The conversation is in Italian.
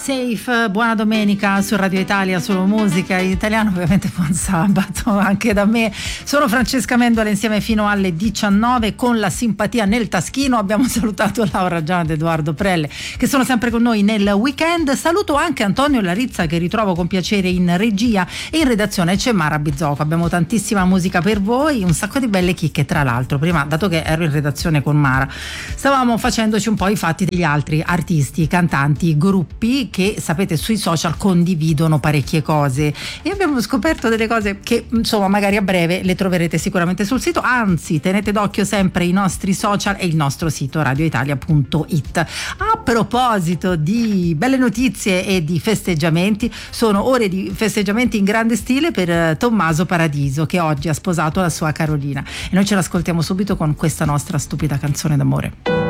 Safe, buona domenica su Radio Italia, solo musica in italiano, ovviamente buon sabato anche da me. Sono Francesca Mendola insieme fino alle 19 con la simpatia nel taschino. Abbiamo salutato Laura Giana ed Edoardo Prelle che sono sempre con noi nel weekend. Saluto anche Antonio Larizza che ritrovo con piacere in regia, e in redazione c'è Mara Bizzocco. Abbiamo tantissima musica per voi, un sacco di belle chicche. Tra l'altro, prima, dato che ero in redazione con Mara, stavamo facendoci un po' i fatti degli altri artisti, cantanti, gruppi che sapete sui social condividono parecchie cose, e abbiamo scoperto delle cose che insomma magari a breve le troverete sicuramente sul sito. Anzi, tenete d'occhio sempre i nostri social e il nostro sito radioitalia.it. A proposito di belle notizie e di festeggiamenti, sono ore di festeggiamenti in grande stile per Tommaso Paradiso, che oggi ha sposato la sua Carolina, e noi ce l'ascoltiamo subito con questa nostra stupida canzone d'amore.